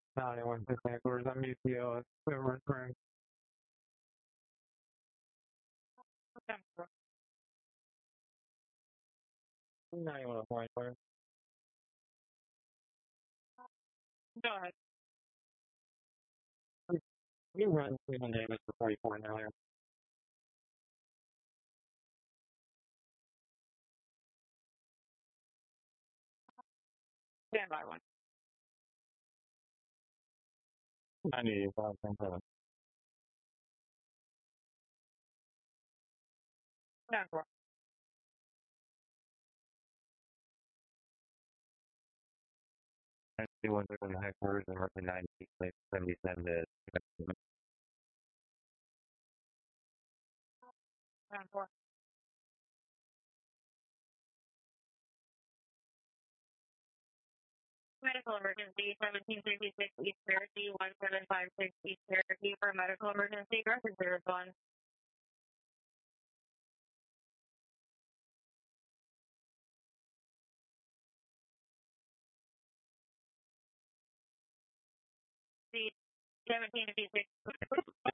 91% course on UCL. Silver Spring. 91.5. Go ahead. You run Cleveland Davis for 44 million. Stand by one. 95.7. Stand for. 91% course and roughly 96.77 to stand for. Medical emergency, 1736 East Cherokee, 1756 East Cherokee for medical emergency, record 01. The 1756